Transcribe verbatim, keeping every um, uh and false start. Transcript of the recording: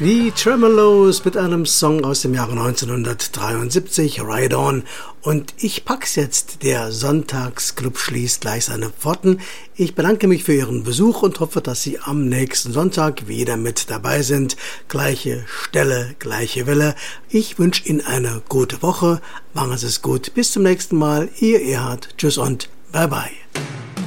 Die Tremeloes mit einem Song aus dem Jahre neunzehnhundertdreiundsiebzig, Ride On. Und ich pack's jetzt, der Sonntagsclub schließt gleich seine Pforten. Ich bedanke mich für Ihren Besuch und hoffe, dass Sie am nächsten Sonntag wieder mit dabei sind. Gleiche Stelle, gleiche Welle. Ich wünsche Ihnen eine gute Woche. Machen Sie es gut. Bis zum nächsten Mal. Ihr Erhard. Tschüss und bye bye.